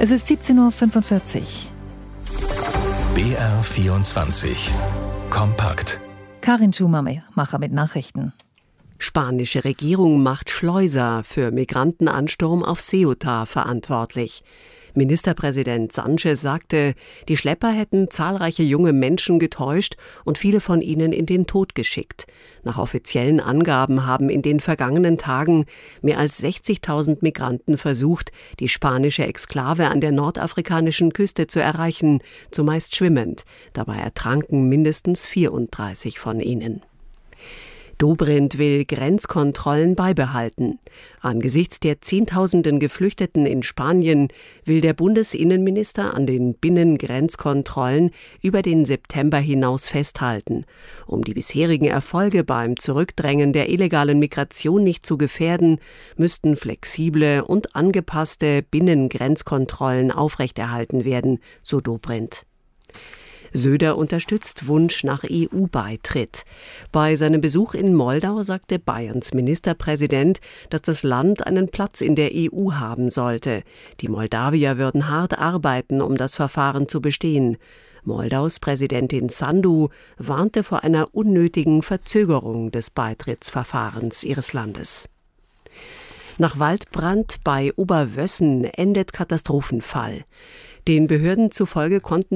Es ist 17:45 Uhr. BR24 Kompakt. Karin Schumacher mit Nachrichten. Spanische Regierung macht Schleuser für Migrantenansturm auf Ceuta verantwortlich. Ministerpräsident Sánchez sagte, die Schlepper hätten zahlreiche junge Menschen getäuscht und viele von ihnen in den Tod geschickt. Nach offiziellen Angaben haben in den vergangenen Tagen mehr als 60.000 Migranten versucht, die spanische Exklave an der nordafrikanischen Küste zu erreichen, zumeist schwimmend. Dabei ertranken mindestens 34 von ihnen. Dobrindt will Grenzkontrollen beibehalten. Angesichts der Zehntausenden Geflüchteten in Spanien will der Bundesinnenminister an den Binnengrenzkontrollen über den September hinaus festhalten. Um die bisherigen Erfolge beim Zurückdrängen der illegalen Migration nicht zu gefährden, müssten flexible und angepasste Binnengrenzkontrollen aufrechterhalten werden, so Dobrindt. Söder unterstützt Wunsch nach EU-Beitritt. Bei seinem Besuch in Moldau sagte Bayerns Ministerpräsident, dass das Land einen Platz in der EU haben sollte. Die Moldawier würden hart arbeiten, um das Verfahren zu bestehen. Moldaus Präsidentin Sandu warnte vor einer unnötigen Verzögerung des Beitrittsverfahrens ihres Landes. Nach Waldbrand bei Oberwössen endet Katastrophenfall. Den Behörden zufolge konnten